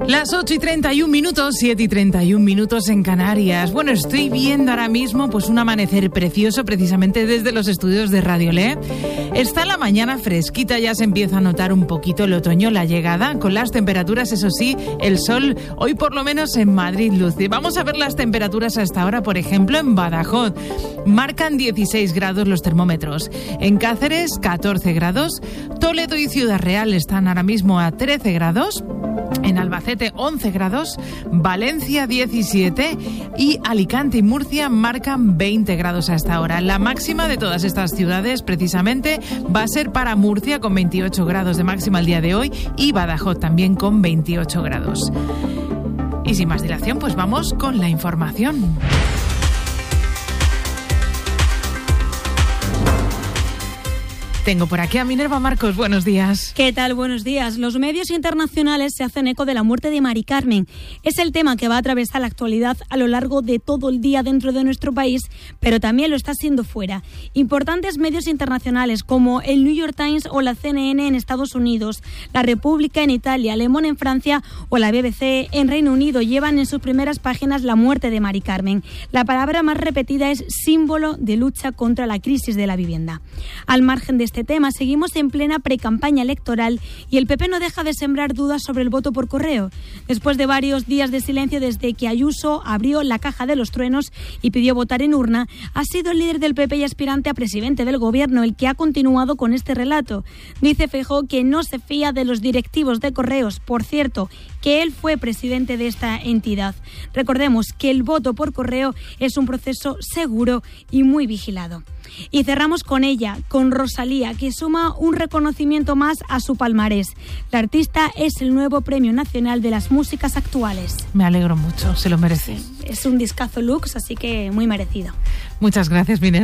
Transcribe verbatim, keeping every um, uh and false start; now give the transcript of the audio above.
Las ocho y treinta y un minutos, siete y treinta y un minutos en Canarias. Bueno, estoy viendo ahora mismo pues un amanecer precioso precisamente desde los estudios de Radio Le. Está la mañana fresquita, ya se empieza a notar un poquito el otoño, la llegada, con las temperaturas, eso sí, el sol hoy por lo menos en Madrid luce. Vamos a ver las temperaturas hasta ahora, por ejemplo, en Badajoz. Marcan dieciséis grados los termómetros. En Cáceres, catorce grados. Toledo y Ciudad Real están ahora mismo a trece grados. En Albacete, once grados, Valencia, diecisiete y Alicante y Murcia marcan veinte grados hasta ahora. La máxima de todas estas ciudades, precisamente, va a ser para Murcia con veintiocho grados de máxima el día de hoy y Badajoz también con veintiocho grados. Y sin más dilación, pues vamos con la información. Tengo por aquí a Minerva Marcos. Buenos días. ¿Qué tal? Buenos días. Los medios internacionales se hacen eco de la muerte de Mari Carmen. Es el tema que va a atravesar la actualidad a lo largo de todo el día dentro de nuestro país, pero también lo está siendo fuera. Importantes medios internacionales como el New York Times o la C N N en Estados Unidos, La República en Italia, Le Monde en Francia o la B B C en Reino Unido llevan en sus primeras páginas la muerte de Mari Carmen. La palabra más repetida es símbolo de lucha contra la crisis de la vivienda. Al margen de este Este tema, seguimos en plena precampaña electoral y el P P no deja de sembrar dudas sobre el voto por correo. Después de varios días de silencio desde que Ayuso abrió la caja de los truenos y pidió votar en urna, ha sido el líder del P P y aspirante a presidente del gobierno el que ha continuado con este relato. Dice Feijóo que no se fía de los directivos de Correos, por cierto, que él fue presidente de esta entidad. Recordemos que el voto por correo es un proceso seguro y muy vigilado. Y cerramos con ella, con Rosalía, que suma un reconocimiento más a su palmarés. La artista es el nuevo Premio Nacional de las Músicas Actuales. Me alegro mucho, se lo merece. Sí, es un discazo Lux, así que muy merecido. Muchas gracias, Minerva.